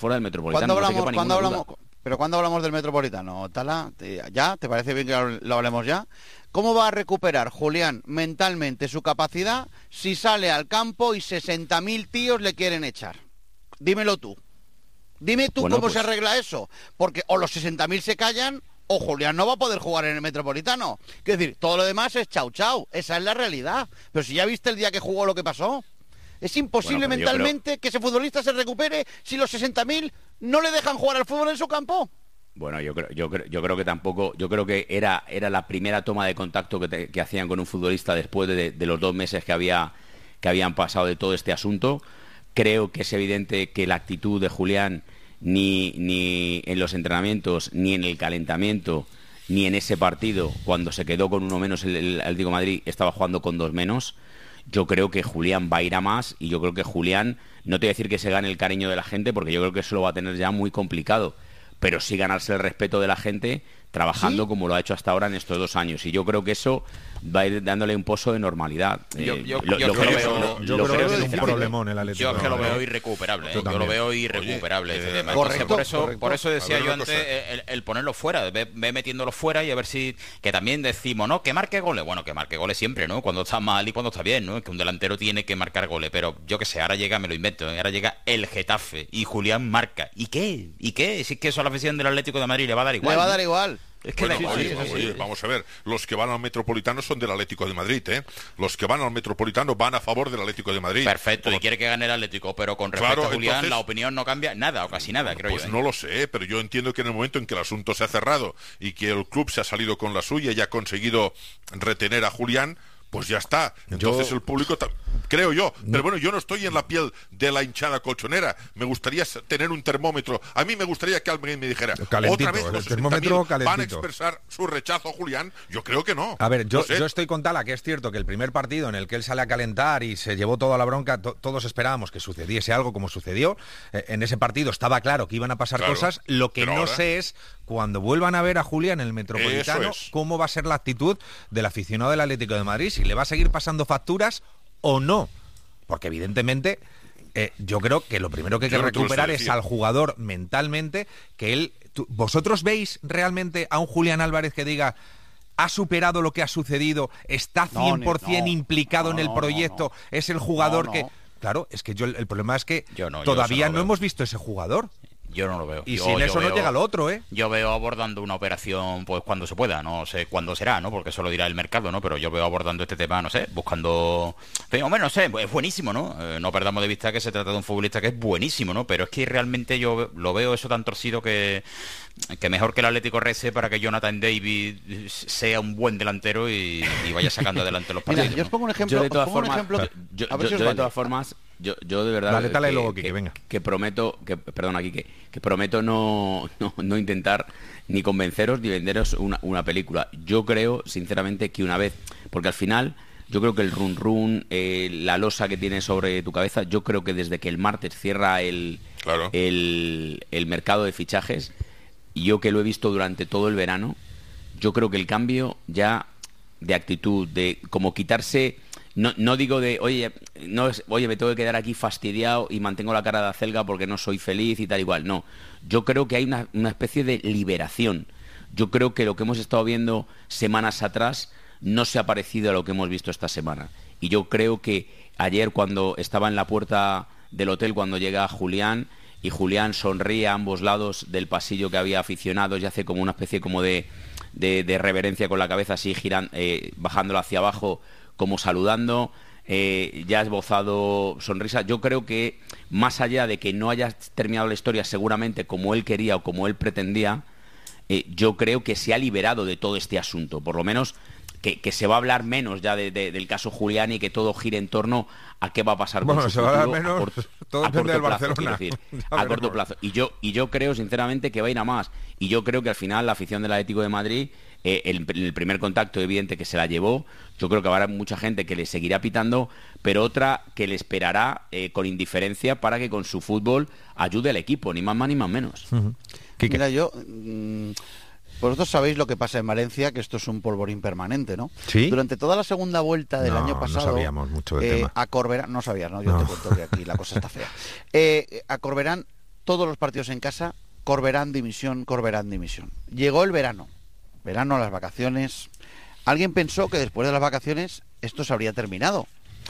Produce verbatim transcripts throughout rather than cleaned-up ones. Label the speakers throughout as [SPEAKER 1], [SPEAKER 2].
[SPEAKER 1] fuera del Metropolitano.
[SPEAKER 2] ¿Cuándo hablamos,
[SPEAKER 1] no se quepa
[SPEAKER 2] ¿cuándo
[SPEAKER 1] ninguna
[SPEAKER 2] hablamos,
[SPEAKER 1] duda.
[SPEAKER 2] pero cuándo hablamos del Metropolitano, Tala? ¿Ya? ¿Te parece bien que lo hablemos ya? ¿Cómo va a recuperar Julián mentalmente su capacidad si sale al campo y sesenta mil tíos le quieren echar? Dímelo tú. Dime tú
[SPEAKER 1] Bueno,
[SPEAKER 2] cómo
[SPEAKER 1] pues...
[SPEAKER 2] se arregla eso. Porque o los sesenta mil se callan o Julián no va a poder jugar en el Metropolitano. Quiero decir, todo lo demás es chau chau. Esa es la realidad. Pero si ya viste el día que jugó lo que pasó. Es imposible
[SPEAKER 1] bueno,
[SPEAKER 2] mentalmente
[SPEAKER 1] creo...
[SPEAKER 2] que ese futbolista se recupere si los sesenta mil no le dejan jugar al fútbol en su campo.
[SPEAKER 1] Bueno, yo creo, yo creo, yo creo que tampoco, yo creo que era, era la primera toma de contacto que, te, que hacían con un futbolista después de, de los dos meses que había, que habían pasado de todo este asunto. Creo que es evidente que la actitud de Julián ni, ni en los entrenamientos, ni en el calentamiento, ni en ese partido, cuando se quedó con uno menos el, el Atlético de Madrid, estaba jugando con dos menos. Yo creo que Julián va a ir a más y yo creo que Julián, no te voy a decir que se gane el cariño de la gente, porque yo creo que eso lo va a tener ya muy complicado, pero sí ganarse el respeto de la gente trabajando ¿Sí? como lo ha hecho hasta ahora en estos dos años. Y yo creo que eso va a ir dándole un pozo de normalidad.
[SPEAKER 3] Yo, yo,
[SPEAKER 1] eh, lo,
[SPEAKER 3] yo
[SPEAKER 1] lo
[SPEAKER 3] creo,
[SPEAKER 1] creo,
[SPEAKER 3] lo,
[SPEAKER 4] yo
[SPEAKER 1] lo
[SPEAKER 4] creo
[SPEAKER 1] creo
[SPEAKER 4] que es un
[SPEAKER 1] sinceramente.
[SPEAKER 4] problemón el Atlético.
[SPEAKER 3] Yo es que lo veo irrecuperable, ¿eh? Yo lo veo irrecuperable.
[SPEAKER 2] Oye,
[SPEAKER 3] este tema.
[SPEAKER 2] correcto,
[SPEAKER 3] por eso,
[SPEAKER 2] correcto.
[SPEAKER 3] por eso decía
[SPEAKER 5] yo
[SPEAKER 3] yo antes el, el ponerlo fuera, ve, ve metiéndolo fuera y a ver si, que también decimos, ¿no? Que marque goles. Bueno, que marque goles siempre, ¿no? Cuando está mal y cuando está bien, ¿no? Es que un delantero tiene que marcar goles, pero yo que sé, ahora llega, me lo invento, ¿eh? Ahora llega el Getafe y Julián marca. ¿Y qué? ¿Y qué? Si es que eso a la afición del Atlético de Madrid le va a dar igual.
[SPEAKER 2] Le va a
[SPEAKER 3] ¿no?
[SPEAKER 2] dar igual.
[SPEAKER 3] Es que
[SPEAKER 5] bueno,
[SPEAKER 3] le...
[SPEAKER 5] oye,
[SPEAKER 3] sí, sí,
[SPEAKER 5] oye,
[SPEAKER 3] sí.
[SPEAKER 5] vamos a ver, los que van al Metropolitano son del Atlético de Madrid, ¿eh? Los que van al Metropolitano van a favor del Atlético de Madrid.
[SPEAKER 3] Perfecto,
[SPEAKER 5] Por...
[SPEAKER 3] y quiere que gane el Atlético, pero con respecto
[SPEAKER 5] Claro,
[SPEAKER 3] a Julián,
[SPEAKER 5] entonces...
[SPEAKER 3] la opinión no cambia nada, o casi nada, creo
[SPEAKER 5] pues
[SPEAKER 3] yo. ¿eh?
[SPEAKER 5] no lo sé, pero yo entiendo que en el momento en que el asunto se ha cerrado y que el club se ha salido con la suya y ha conseguido retener a Julián, pues ya está. Entonces
[SPEAKER 4] yo...
[SPEAKER 5] el público, ta... creo yo, pero bueno, yo no estoy en la piel de la hinchada colchonera. Me gustaría tener un termómetro. A mí me gustaría que alguien me dijera,
[SPEAKER 4] calentito,
[SPEAKER 5] otra vez
[SPEAKER 4] el
[SPEAKER 5] los
[SPEAKER 4] termómetro
[SPEAKER 5] van a
[SPEAKER 4] calentito.
[SPEAKER 5] expresar su rechazo a Julián. Yo creo que no.
[SPEAKER 4] A ver, yo,
[SPEAKER 5] no sé.
[SPEAKER 4] yo estoy con Tala, que es cierto que el primer partido en el que él sale a calentar y se llevó toda la bronca, to- todos esperábamos que sucediese algo como sucedió. Eh, en ese partido estaba claro que iban a pasar
[SPEAKER 5] Claro,
[SPEAKER 4] cosas. Lo que no
[SPEAKER 5] pero ahora...
[SPEAKER 4] sé es, cuando vuelvan a ver a Julián en el Metropolitano,
[SPEAKER 5] Eso es.
[SPEAKER 4] cómo va a ser la actitud del aficionado del Atlético de Madrid, si le va a seguir pasando facturas o no. Porque evidentemente eh, yo creo que lo primero que hay que
[SPEAKER 5] Yo no te lo
[SPEAKER 4] recuperar
[SPEAKER 5] sé
[SPEAKER 4] es
[SPEAKER 5] decir.
[SPEAKER 4] al jugador mentalmente, que él... tú- ¿Vosotros veis realmente a un Julián Álvarez que diga... ¿Ha superado lo que ha sucedido? ¿Está
[SPEAKER 2] No,
[SPEAKER 4] cien por ciento
[SPEAKER 2] no,
[SPEAKER 4] implicado
[SPEAKER 2] no,
[SPEAKER 4] en el
[SPEAKER 2] no,
[SPEAKER 4] proyecto?
[SPEAKER 2] no, no.
[SPEAKER 4] ¿Es el jugador
[SPEAKER 2] No,
[SPEAKER 4] que...?
[SPEAKER 2] no.
[SPEAKER 4] Claro, es que yo el, el problema es que
[SPEAKER 3] Yo no, yo
[SPEAKER 4] todavía
[SPEAKER 3] eso no
[SPEAKER 4] no,
[SPEAKER 3] lo veo.
[SPEAKER 4] hemos visto ese jugador.
[SPEAKER 3] Yo no lo veo.
[SPEAKER 4] Y
[SPEAKER 3] Yo-
[SPEAKER 4] sin
[SPEAKER 3] yo
[SPEAKER 4] eso no
[SPEAKER 3] veo-
[SPEAKER 4] llega lo otro, ¿eh?
[SPEAKER 3] Yo veo abordando una operación, pues cuando se pueda, no sé cuándo será, ¿no? Porque eso lo dirá el mercado, ¿no? Pero yo veo abordando este tema, no sé, buscando... Pero, hombre, no sé, es buenísimo, ¿no? Eh, no perdamos de vista que se trata de un futbolista que es buenísimo, ¿no? Pero es que realmente yo lo veo eso tan torcido que, que mejor que el Atlético rece para que Jonathan David sea un buen delantero y, y vaya sacando adelante los
[SPEAKER 2] Mira,
[SPEAKER 3] partidos.
[SPEAKER 2] yo os
[SPEAKER 3] ¿no?
[SPEAKER 2] pongo un ejemplo.
[SPEAKER 1] Yo de
[SPEAKER 2] os
[SPEAKER 1] todas
[SPEAKER 2] pongo un
[SPEAKER 1] formas,
[SPEAKER 2] ejemplo-
[SPEAKER 1] yo,
[SPEAKER 2] a ver
[SPEAKER 1] yo-
[SPEAKER 2] si os
[SPEAKER 1] yo de
[SPEAKER 2] vale.
[SPEAKER 1] todas formas, yo, yo de verdad
[SPEAKER 4] Dale, dale
[SPEAKER 1] que,
[SPEAKER 4] luego, Quique,
[SPEAKER 1] que-
[SPEAKER 4] venga.
[SPEAKER 1] que prometo, que perdón aquí, que, que prometo no, no, no intentar ni convenceros ni venderos una, una película. Yo creo, sinceramente, que una vez, porque al final, yo creo que el run run, eh, la losa que tienes sobre tu cabeza, yo creo que desde que el martes cierra el,
[SPEAKER 5] Claro.
[SPEAKER 1] el, el mercado de fichajes, y yo que lo he visto durante todo el verano, yo creo que el cambio ya de actitud, de como quitarse, no, no digo de, oye, no es, oye, me tengo que quedar aquí fastidiado y mantengo la cara de acelga porque no soy feliz y tal igual, no. Yo creo que hay una, una especie de liberación. Yo creo que lo que hemos estado viendo semanas atrás no se ha parecido a lo que hemos visto esta semana. Y yo creo que ayer cuando estaba en la puerta del hotel, cuando llega Julián, y Julián sonríe a ambos lados del pasillo que había aficionados y hace como una especie como de, de, de reverencia con la cabeza así girando, eh, bajándolo hacia abajo como saludando, eh, ya ha esbozado sonrisa. Yo creo que más allá de que no haya terminado la historia seguramente como él quería o como él pretendía, eh, yo creo que se ha liberado de todo este asunto, por lo menos que, que se va a hablar menos ya de, de, del caso Julián y que todo gire en torno a qué va a pasar
[SPEAKER 4] Bueno,
[SPEAKER 1] con su
[SPEAKER 4] se va a hablar
[SPEAKER 1] futuro
[SPEAKER 4] menos,
[SPEAKER 1] corto,
[SPEAKER 4] todo
[SPEAKER 1] a
[SPEAKER 4] depende
[SPEAKER 1] corto
[SPEAKER 4] del
[SPEAKER 1] plazo,
[SPEAKER 4] Barcelona.
[SPEAKER 1] quiero decir,
[SPEAKER 4] Ya
[SPEAKER 1] a corto
[SPEAKER 4] veremos.
[SPEAKER 1] plazo. Y yo, y yo creo sinceramente que va a ir a más. Y yo creo que al final la afición del Atlético de Madrid, eh, el, el primer contacto evidente que se la llevó, yo creo que habrá mucha gente que le seguirá pitando, pero otra que le esperará eh, con indiferencia para que con su fútbol ayude al equipo, ni más más ni más menos.
[SPEAKER 4] Uh-huh. Quique.
[SPEAKER 2] Mira, yo... mmm, vosotros sabéis lo que pasa en Valencia, que esto es un polvorín permanente, ¿no?
[SPEAKER 4] ¿Sí?
[SPEAKER 2] Durante toda la segunda vuelta del
[SPEAKER 4] No,
[SPEAKER 2] año
[SPEAKER 4] no
[SPEAKER 2] pasado...
[SPEAKER 4] sabíamos mucho del
[SPEAKER 2] eh,
[SPEAKER 4] tema.
[SPEAKER 2] a Corberán... No sabías, ¿no? Yo
[SPEAKER 4] No.
[SPEAKER 2] te cuento que aquí la cosa está fea. Eh, a Corberán todos los partidos en casa, Corberán dimisión, Corberán dimisión. Llegó el verano, verano, las vacaciones. Alguien pensó que después de las vacaciones esto se habría terminado.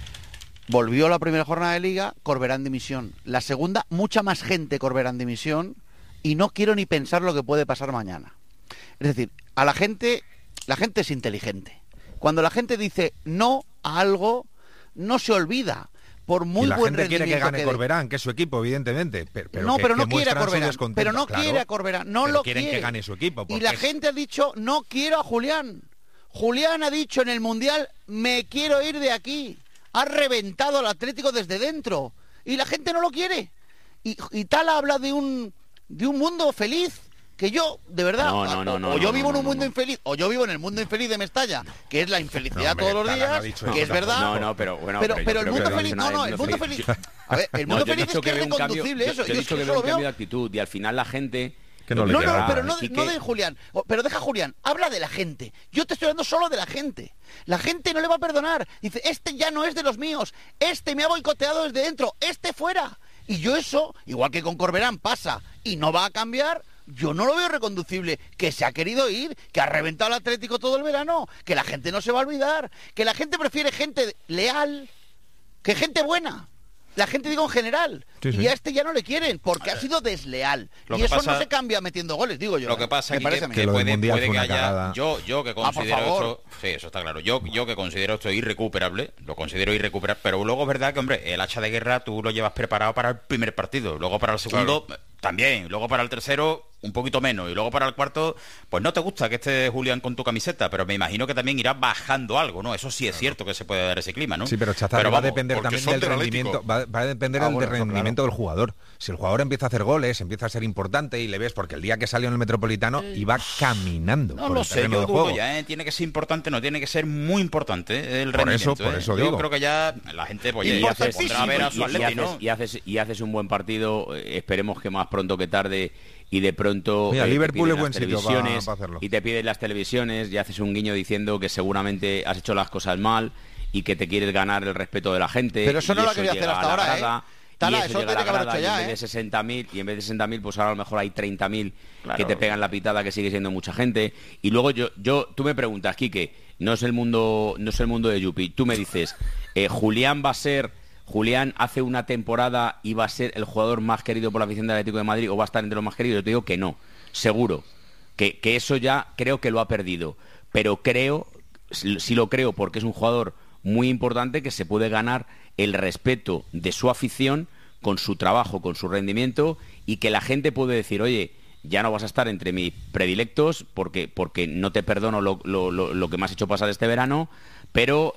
[SPEAKER 2] Volvió la primera jornada de Liga, Corberán dimisión. La segunda, mucha más gente Corberán dimisión, y no quiero ni pensar lo que puede pasar mañana. Es decir, a la gente, la gente es inteligente. Cuando la gente dice no a algo, no se olvida. Por muy
[SPEAKER 4] y la
[SPEAKER 2] buen
[SPEAKER 4] gente quiere que gane
[SPEAKER 2] que
[SPEAKER 4] Corberán, que es su equipo, evidentemente. Pero, pero
[SPEAKER 2] no,
[SPEAKER 4] que,
[SPEAKER 2] pero no
[SPEAKER 4] que
[SPEAKER 2] quiere a
[SPEAKER 4] muestran su
[SPEAKER 2] Corberán. Pero no
[SPEAKER 4] claro,
[SPEAKER 2] quiere a Corberán. No
[SPEAKER 4] pero
[SPEAKER 2] lo
[SPEAKER 4] quieren
[SPEAKER 2] quiere.
[SPEAKER 4] que gane su equipo.
[SPEAKER 2] Y la
[SPEAKER 4] es...
[SPEAKER 2] gente ha dicho, no quiero a Julián. Julián ha dicho en el Mundial, me quiero ir de aquí. Ha reventado al Atlético desde dentro. Y la gente no lo quiere. Y, y Tala habla de un, de un mundo feliz. Que yo, de verdad,
[SPEAKER 1] no, no, no, no,
[SPEAKER 2] o yo
[SPEAKER 1] no,
[SPEAKER 2] vivo
[SPEAKER 1] no,
[SPEAKER 2] en un
[SPEAKER 1] no,
[SPEAKER 2] mundo
[SPEAKER 1] no.
[SPEAKER 2] infeliz, o yo vivo en el mundo infeliz de Mestalla, que es la infelicidad
[SPEAKER 4] No, hombre,
[SPEAKER 2] todos los
[SPEAKER 4] Tala no ha
[SPEAKER 2] días,
[SPEAKER 4] dicho
[SPEAKER 2] que
[SPEAKER 4] eso
[SPEAKER 2] es verdad.
[SPEAKER 1] No, no, pero bueno,
[SPEAKER 2] pero,
[SPEAKER 1] pero yo
[SPEAKER 2] pero el
[SPEAKER 1] creo
[SPEAKER 2] mundo
[SPEAKER 1] que no
[SPEAKER 2] feliz,
[SPEAKER 1] dice
[SPEAKER 2] no,
[SPEAKER 1] nada
[SPEAKER 2] no,
[SPEAKER 1] del
[SPEAKER 2] el
[SPEAKER 1] mundo
[SPEAKER 2] mundo
[SPEAKER 1] feliz.
[SPEAKER 2] feliz. A ver, el
[SPEAKER 1] No,
[SPEAKER 2] mundo
[SPEAKER 1] yo he
[SPEAKER 2] feliz
[SPEAKER 1] dicho
[SPEAKER 2] es que es
[SPEAKER 1] veo un cambio-
[SPEAKER 2] reconducible
[SPEAKER 1] yo-
[SPEAKER 2] eso.
[SPEAKER 1] yo he
[SPEAKER 2] Yo,
[SPEAKER 1] dicho
[SPEAKER 2] eso
[SPEAKER 1] que
[SPEAKER 2] lo
[SPEAKER 1] veo un
[SPEAKER 2] veo.
[SPEAKER 1] cambio de actitud y al final la gente...
[SPEAKER 4] Que no
[SPEAKER 1] lo
[SPEAKER 4] le
[SPEAKER 2] No,
[SPEAKER 1] que
[SPEAKER 2] no,
[SPEAKER 4] querrá,
[SPEAKER 2] pero no,
[SPEAKER 1] Quique-
[SPEAKER 2] no de Julián. O- Pero deja Julián, habla de la gente. Yo te estoy hablando solo de la gente. La gente no le va a perdonar. Dice, este ya no es de los míos. Este me ha boicoteado desde dentro. Este fuera. Y yo eso, igual que con Corberán pasa y no va a cambiar, yo no lo veo reconducible. Que se ha querido ir, que ha reventado el Atlético todo el verano, que la gente no se va a olvidar, que la gente prefiere gente leal que gente buena. La gente, digo, en general.
[SPEAKER 4] Sí, sí.
[SPEAKER 2] Y a este ya no le quieren, porque ha sido desleal.
[SPEAKER 3] Lo
[SPEAKER 2] Y
[SPEAKER 3] que
[SPEAKER 2] eso
[SPEAKER 3] pasa-
[SPEAKER 2] no se cambia metiendo goles, digo yo.
[SPEAKER 3] Lo que pasa
[SPEAKER 2] Me
[SPEAKER 3] es
[SPEAKER 2] parece
[SPEAKER 3] que,
[SPEAKER 2] a mí.
[SPEAKER 3] que
[SPEAKER 4] Que lo del
[SPEAKER 3] puede,
[SPEAKER 4] Mundial
[SPEAKER 3] puede
[SPEAKER 4] fue
[SPEAKER 3] que
[SPEAKER 4] una
[SPEAKER 3] haya...
[SPEAKER 4] cagada.
[SPEAKER 3] Yo, yo que
[SPEAKER 2] por
[SPEAKER 3] considero
[SPEAKER 2] favor.
[SPEAKER 3] esto... Sí, eso está claro. Yo, yo que considero esto irrecuperable, lo considero irrecuperable, pero luego es verdad que, hombre, el hacha de guerra tú lo llevas preparado para el primer partido, luego para el segundo también, luego para el tercero un poquito menos, y luego para el cuarto, pues no te gusta que esté Julián con tu camiseta, pero me imagino que también irá bajando algo, ¿no? Eso sí es cierto que se puede dar ese clima, ¿no?
[SPEAKER 4] Sí, pero Chazar, va a
[SPEAKER 3] vamos,
[SPEAKER 4] depender
[SPEAKER 5] porque
[SPEAKER 4] también
[SPEAKER 5] son
[SPEAKER 4] del
[SPEAKER 5] del
[SPEAKER 4] rendimiento,
[SPEAKER 5] Atlético.
[SPEAKER 4] va, va a depender
[SPEAKER 2] Ah,
[SPEAKER 4] del
[SPEAKER 2] bueno, eso
[SPEAKER 4] rendimiento
[SPEAKER 2] claro.
[SPEAKER 4] del jugador. Si el jugador empieza a hacer goles, empieza a ser importante y le ves, porque el día que salió en el Metropolitano iba caminando
[SPEAKER 3] No
[SPEAKER 4] por
[SPEAKER 3] lo
[SPEAKER 4] el
[SPEAKER 3] sé,
[SPEAKER 4] terreno
[SPEAKER 3] yo
[SPEAKER 4] de
[SPEAKER 3] dudo
[SPEAKER 4] juego.
[SPEAKER 3] ya, ¿eh? Tiene que ser importante, no tiene que ser muy importante ¿eh? el
[SPEAKER 4] Por
[SPEAKER 3] rendimiento.
[SPEAKER 4] eso, por
[SPEAKER 3] ¿eh?
[SPEAKER 4] eso
[SPEAKER 3] yo
[SPEAKER 4] digo.
[SPEAKER 3] creo que ya la gente pues,
[SPEAKER 1] Y
[SPEAKER 3] ya
[SPEAKER 1] haces,
[SPEAKER 3] se pondrá a ver a su
[SPEAKER 1] y- y
[SPEAKER 3] Atleti,
[SPEAKER 1] haces-
[SPEAKER 3] ¿no?
[SPEAKER 1] y haces y haces un buen partido, eh, esperemos que más pronto que tarde, y de pronto
[SPEAKER 4] Mira,
[SPEAKER 1] eh, te
[SPEAKER 4] Liverpool
[SPEAKER 1] piden
[SPEAKER 4] es buen
[SPEAKER 1] las
[SPEAKER 4] sitio pa-
[SPEAKER 1] televisiones,
[SPEAKER 4] pa hacerlo.
[SPEAKER 1] y te piden las televisiones y haces un guiño diciendo que seguramente has hecho las cosas mal y que te quieres ganar el respeto de la gente.
[SPEAKER 2] Pero eso
[SPEAKER 1] y
[SPEAKER 2] no lo ha querido hacer
[SPEAKER 1] llega
[SPEAKER 2] hasta
[SPEAKER 1] a la
[SPEAKER 2] ahora, ¿eh?
[SPEAKER 1] grada,
[SPEAKER 2] Tala,
[SPEAKER 1] y
[SPEAKER 2] eso
[SPEAKER 1] llega a
[SPEAKER 2] tiene
[SPEAKER 1] la
[SPEAKER 2] que haber
[SPEAKER 1] grada,
[SPEAKER 2] hecho
[SPEAKER 1] y
[SPEAKER 2] ya,
[SPEAKER 1] en vez
[SPEAKER 2] ¿eh?
[SPEAKER 1] de sesenta mil y en vez de sesenta mil pues ahora a lo mejor hay treinta mil
[SPEAKER 3] Claro.
[SPEAKER 1] que te pegan la pitada, que sigue siendo mucha gente. Y luego yo yo tú me preguntas, Quique, no es el mundo no es el mundo de Yupi, tú me dices, eh, Julián va a ser Julián hace una temporada y va a ser el jugador más querido por la afición del Atlético de Madrid, o va a estar entre los más queridos. Yo te digo que no, seguro que, que eso ya creo que lo ha perdido, pero creo, sí lo creo, porque es un jugador muy importante que se puede ganar el respeto de su afición con su trabajo, con su rendimiento, y que la gente puede decir, oye, ya no vas a estar entre mis predilectos porque, porque no te perdono lo, lo, lo, lo que me has hecho pasar este verano, pero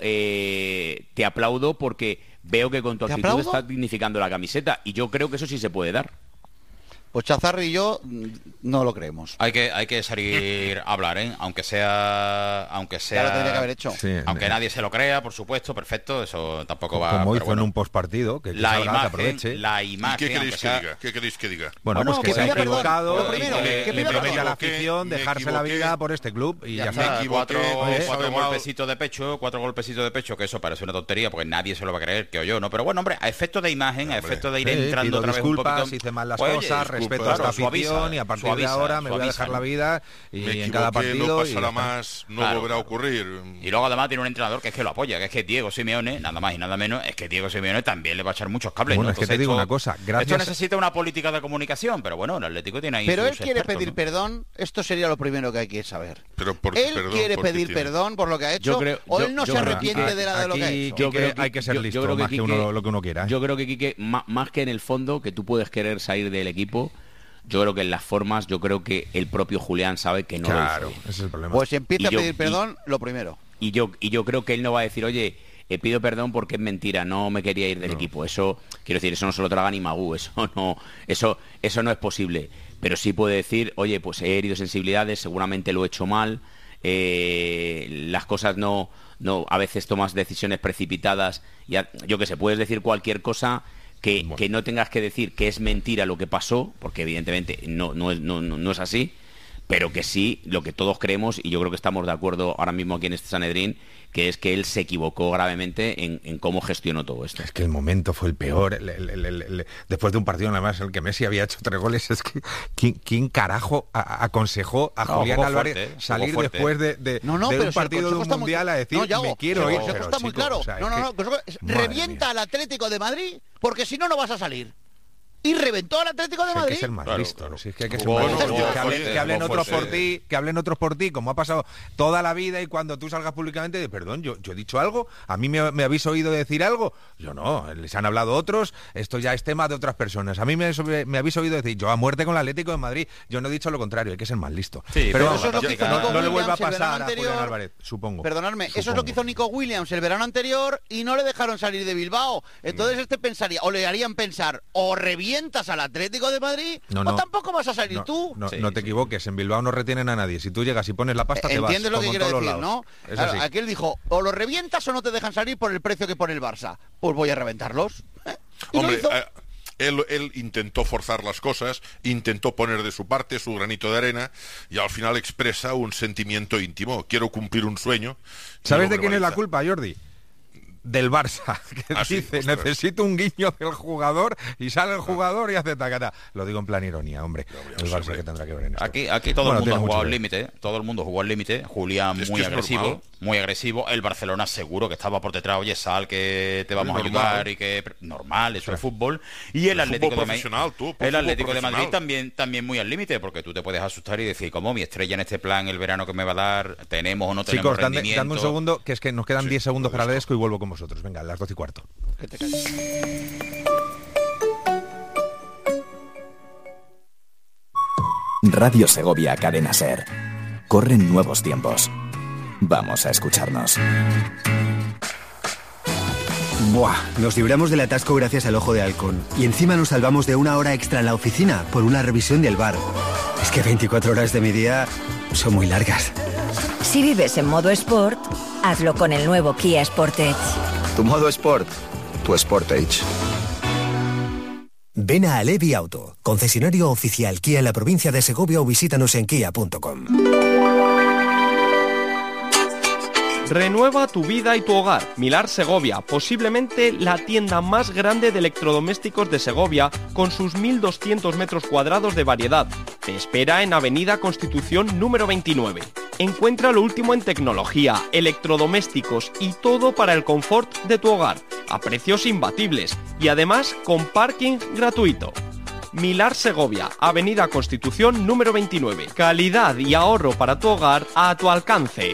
[SPEAKER 1] eh, te aplaudo porque veo que con tu
[SPEAKER 2] ¿Te
[SPEAKER 1] actitud
[SPEAKER 2] aplaudo?
[SPEAKER 1] estás dignificando la camiseta, y yo creo que eso sí se puede dar.
[SPEAKER 2] Pues Chazarri y yo mm, no lo creemos.
[SPEAKER 3] Hay que, hay que salir a hablar, ¿eh? Aunque sea... Aunque sea
[SPEAKER 2] Ya lo tendría que haber hecho.
[SPEAKER 4] Sí,
[SPEAKER 3] Aunque
[SPEAKER 4] eh,
[SPEAKER 3] nadie se lo crea, por supuesto, perfecto, eso tampoco va...
[SPEAKER 4] como
[SPEAKER 3] pero
[SPEAKER 4] hizo
[SPEAKER 3] bueno.
[SPEAKER 4] en un postpartido, que, que
[SPEAKER 3] La
[SPEAKER 4] salga, que
[SPEAKER 3] imagen,
[SPEAKER 4] aproveche.
[SPEAKER 3] la
[SPEAKER 5] ¿Y
[SPEAKER 3] imagen...
[SPEAKER 5] qué
[SPEAKER 3] aunque
[SPEAKER 5] queréis que
[SPEAKER 3] sea-
[SPEAKER 5] diga? ¿Qué queréis que diga?
[SPEAKER 4] Bueno,
[SPEAKER 2] Bueno,
[SPEAKER 4] pues
[SPEAKER 2] que
[SPEAKER 4] que se ha
[SPEAKER 2] pida perdón.
[SPEAKER 4] equivocado
[SPEAKER 2] Lo
[SPEAKER 4] y
[SPEAKER 2] primero,
[SPEAKER 4] que,
[SPEAKER 2] que
[SPEAKER 4] que
[SPEAKER 2] pida
[SPEAKER 4] promete
[SPEAKER 2] perdón.
[SPEAKER 4] a la afición
[SPEAKER 5] Me
[SPEAKER 4] dejarse la
[SPEAKER 5] equivoqué.
[SPEAKER 4] vida por este club y
[SPEAKER 3] Ya
[SPEAKER 4] ya
[SPEAKER 3] está,
[SPEAKER 4] está.
[SPEAKER 5] Me equivoqué,
[SPEAKER 3] cuatro,
[SPEAKER 5] he
[SPEAKER 3] cuatro
[SPEAKER 5] estado mal.
[SPEAKER 3] golpecitos de pecho, cuatro golpecitos de pecho, que eso parece una tontería porque nadie se lo va a creer, que o yo, ¿no? Pero bueno, hombre, a efecto de imagen, a
[SPEAKER 5] Hombre.
[SPEAKER 3] efecto de ir
[SPEAKER 4] Sí,
[SPEAKER 3] entrando
[SPEAKER 4] pido
[SPEAKER 3] otra vez un
[SPEAKER 4] disculpas,
[SPEAKER 3] poquito...
[SPEAKER 4] hice mal las
[SPEAKER 3] Pues, oye,
[SPEAKER 4] cosas,
[SPEAKER 3] disculpa,
[SPEAKER 4] respeto a esta
[SPEAKER 3] claro, suaviza,
[SPEAKER 4] afición y a partir
[SPEAKER 3] suaviza,
[SPEAKER 4] de ahora me voy a
[SPEAKER 3] suaviza,
[SPEAKER 4] dejar
[SPEAKER 3] ¿no?
[SPEAKER 4] la vida y
[SPEAKER 5] Me
[SPEAKER 4] en cada
[SPEAKER 5] equivoqué,
[SPEAKER 4] partido
[SPEAKER 5] no
[SPEAKER 4] y ya
[SPEAKER 5] pasará
[SPEAKER 4] está.
[SPEAKER 5] más, no
[SPEAKER 3] Claro,
[SPEAKER 5] volverá a
[SPEAKER 3] claro.
[SPEAKER 5] ocurrir.
[SPEAKER 3] Y luego además tiene un entrenador que es que lo apoya, que es que Diego Simeone, nada más y nada menos, es que Diego Simeone también le va a echar muchos cables.
[SPEAKER 4] Bueno,
[SPEAKER 3] ¿no?
[SPEAKER 4] es que te
[SPEAKER 3] Entonces
[SPEAKER 4] digo
[SPEAKER 3] esto-
[SPEAKER 4] una cosa, gracias-
[SPEAKER 3] Esto necesita una política de comunicación, pero bueno, el Atlético tiene ahí
[SPEAKER 2] Pero
[SPEAKER 3] sus
[SPEAKER 2] él quiere
[SPEAKER 3] expertos,
[SPEAKER 2] pedir
[SPEAKER 3] ¿no?
[SPEAKER 2] perdón, esto sería lo primero que hay que saber.
[SPEAKER 5] Pero por,
[SPEAKER 2] Él
[SPEAKER 5] perdón,
[SPEAKER 2] quiere
[SPEAKER 5] ¿por qué
[SPEAKER 2] pedir
[SPEAKER 5] tiene?
[SPEAKER 2] perdón por lo que ha hecho,
[SPEAKER 1] Yo creo-
[SPEAKER 2] o
[SPEAKER 1] yo-
[SPEAKER 2] él no
[SPEAKER 1] yo
[SPEAKER 2] se
[SPEAKER 1] creo-
[SPEAKER 2] arrepiente de, la, de lo que ha
[SPEAKER 4] Aquí
[SPEAKER 2] hecho.
[SPEAKER 4] yo creo que hay que ser
[SPEAKER 1] yo- yo
[SPEAKER 4] listo,
[SPEAKER 1] creo que
[SPEAKER 4] más que
[SPEAKER 1] Quique-
[SPEAKER 4] uno lo que uno quiera, ¿eh?
[SPEAKER 1] Yo creo que, Quique, ma- más que en el fondo, que tú puedes querer salir del equipo, yo creo que en las formas, yo creo que el propio Julián sabe que no
[SPEAKER 4] Claro,
[SPEAKER 1] lo hizo bien.
[SPEAKER 4] ese es el problema.
[SPEAKER 2] Pues si empieza
[SPEAKER 1] Y
[SPEAKER 2] a
[SPEAKER 1] yo-
[SPEAKER 2] pedir
[SPEAKER 1] y-
[SPEAKER 2] perdón, lo primero.
[SPEAKER 1] Y yo, y yo creo que él no va a decir, oye, eh, pido perdón porque es mentira, no me quería ir del equipo. Eso, quiero decir, eso no se lo traga ni Magú, eso no, eso, eso no es posible. Pero sí puede decir, oye, pues he herido sensibilidades, seguramente lo he hecho mal, eh, las cosas no, no, a veces tomas decisiones precipitadas, y a- yo que sé, puedes decir cualquier cosa que,
[SPEAKER 4] Bueno.
[SPEAKER 1] que no tengas que decir que es mentira lo que pasó, porque evidentemente no, no, es, no, no, no es así. pero que sí, lo que todos creemos, y yo creo que estamos de acuerdo ahora mismo aquí en este Sanedrín, que es que él se equivocó gravemente en, en cómo gestionó todo esto.
[SPEAKER 4] Es que el momento fue el peor. El, el, el, el, el, después de un partido nada más en el que Messi había hecho tres goles, es que ¿quién, quién carajo a, aconsejó a no, Julián Álvarez fuerte, salir después de, de,
[SPEAKER 2] no, no,
[SPEAKER 4] de un
[SPEAKER 2] si
[SPEAKER 4] partido de un mundial muy... a decir, no, Yago, me quiero ir?
[SPEAKER 2] El consejo está muy claro. O sea, no, no, no. Que... Revienta mía. al Atlético de Madrid, porque si no, no vas a salir. Y reventó al Atlético de Madrid.
[SPEAKER 4] Hay que ser más claro, listo. Claro. Si es que hay que ser bueno, más listo. Yo, que hablen, oye, que hablen otros por ti, que hablen otros por ti, como ha pasado toda la vida, y cuando tú salgas públicamente de perdón, yo, yo he dicho algo, a mí me, me habéis oído decir algo. Yo no, les han hablado otros, esto ya es tema de otras personas. A mí me, me habéis oído decir, yo a muerte con el Atlético de Madrid. Yo no he dicho lo contrario, hay que ser más listo.
[SPEAKER 2] Sí, pero, pero
[SPEAKER 4] eso
[SPEAKER 2] es lo que hizo
[SPEAKER 4] no,
[SPEAKER 2] Nico
[SPEAKER 4] no le vuelva a
[SPEAKER 2] Williams
[SPEAKER 4] pasar
[SPEAKER 2] anterior,
[SPEAKER 4] a Julián Álvarez, supongo.
[SPEAKER 2] Perdonadme,
[SPEAKER 4] supongo.
[SPEAKER 2] eso es lo que hizo Nico Williams el verano anterior y no le dejaron salir de Bilbao. Entonces mm. este pensaría, o le harían pensar, o revientas al Atlético de Madrid,
[SPEAKER 4] no, no,
[SPEAKER 2] o tampoco vas a salir
[SPEAKER 4] no,
[SPEAKER 2] tú.
[SPEAKER 4] No,
[SPEAKER 2] sí,
[SPEAKER 4] no te
[SPEAKER 2] sí.
[SPEAKER 4] equivoques, en Bilbao no retienen a nadie. Si tú llegas y pones la pasta, te vas.
[SPEAKER 2] ¿Entiendes lo que quiero decir, no?
[SPEAKER 4] Es
[SPEAKER 2] Claro,
[SPEAKER 4] así.
[SPEAKER 2] aquel dijo, o lo revientas o no te dejan salir por el precio que pone el Barça. Pues voy a reventarlos. ¿Eh? Y
[SPEAKER 5] Hombre,
[SPEAKER 2] lo hizo.
[SPEAKER 5] Eh... Él, él intentó forzar las cosas, intentó poner de su parte su granito de arena y al final expresa un sentimiento íntimo. Quiero cumplir un sueño.
[SPEAKER 4] ¿Sabes de quién es la culpa, Jordi? Del Barça, que ah, dice, sí, necesito un guiño del jugador, y sale el jugador y hace tacata. Lo digo en plan ironía, hombre. No, el Barça hombre. que tendrá que ver en esto.
[SPEAKER 3] Aquí, aquí todo bueno, el mundo ha jugado al límite, todo el mundo jugó al límite. Julián es muy agresivo, normal. muy agresivo. El Barcelona seguro que estaba por detrás, oye, sal que te vamos a ayudar y que normal, eso claro. es fútbol. Y el, el Atlético de Madrid,
[SPEAKER 5] tú,
[SPEAKER 3] el Atlético de Madrid también, también muy al límite, porque tú te puedes asustar y decir, como mi estrella en este plan, el verano que me va a dar, tenemos o no tenemos
[SPEAKER 4] Chicos,
[SPEAKER 3] rendimiento.
[SPEAKER 4] Chicos, dame un segundo, que es que nos quedan diez sí, segundos para el Desco y vuelvo con vosotros. Venga, las doce y cuarto.
[SPEAKER 2] Que te calles.
[SPEAKER 6] Radio Segovia Cadena Ser. Corren nuevos tiempos. Vamos a escucharnos.
[SPEAKER 7] Buah, nos libramos del atasco gracias al Ojo de Halcón. Y encima nos salvamos de una hora extra en la oficina por una revisión del V A R. Es que veinticuatro horas de mi día son muy largas.
[SPEAKER 8] Si vives en modo Sport, hazlo con el nuevo Kia Sportage.
[SPEAKER 9] Tu modo Sport, tu Sportage.
[SPEAKER 10] Ven a Alevi Auto, concesionario oficial Kia en la provincia de Segovia, o visítanos en kia punto com.
[SPEAKER 11] Renueva tu vida y tu hogar. Milar Segovia, posiblemente la tienda más grande de electrodomésticos de Segovia, con sus mil doscientos metros cuadrados de variedad. Te espera en Avenida Constitución número veintinueve. Encuentra lo último en tecnología, electrodomésticos y todo para el confort de tu hogar, a precios imbatibles y además con parking gratuito. Milar Segovia, Avenida Constitución número veintinueve. Calidad y ahorro para tu hogar a tu alcance.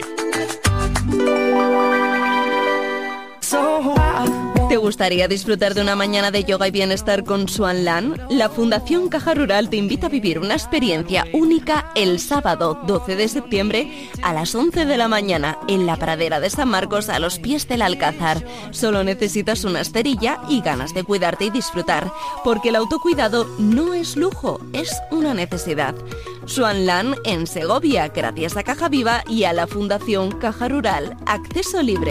[SPEAKER 12] ¿Te gustaría disfrutar de una mañana de yoga y bienestar con Swan Land? La Fundación Caja Rural te invita a vivir una experiencia única el sábado doce de septiembre a las once de la mañana en la pradera de San Marcos, a los pies del Alcázar. Solo necesitas una esterilla y ganas de cuidarte y disfrutar, porque el autocuidado no es lujo, es una necesidad. Swan Land en Segovia, gracias a Caja Viva y a la Fundación Caja Rural. Acceso libre.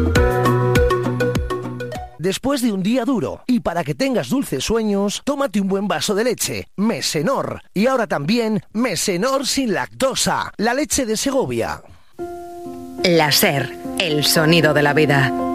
[SPEAKER 13] Después de un día duro y para que tengas dulces sueños, tómate un buen vaso de leche, Mesenor. Y ahora también Mesenor sin lactosa, la leche de Segovia.
[SPEAKER 14] La Ser, el sonido de la vida.